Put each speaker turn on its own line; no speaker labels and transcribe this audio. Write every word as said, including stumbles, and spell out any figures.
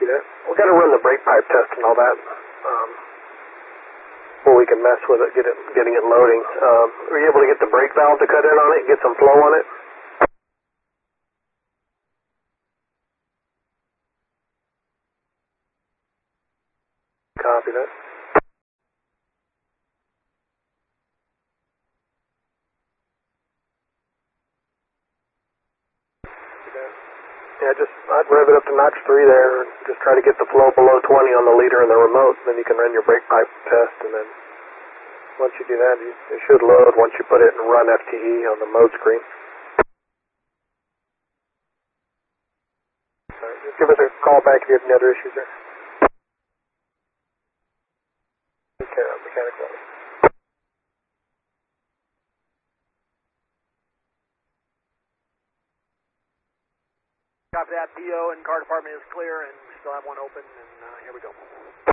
Copy that. We got to run the brake pipe test and all that um, before we can mess with it, get it, getting it loading. Um, were you able to get the brake valve to cut in on it, get some flow on it? Copy that. Yeah, just I'd rev it up to notch three there and just try to get the flow below twenty on the leader and the remote. Then you can run your brake pipe test, and then once you do that, you, it should load once you put it in run F T E on the mode screen. All right, just give us a call back if you have any other issues there. Take care of mechanical.
Copy that. P O and car department is clear, and we still have one open, and uh, here we go.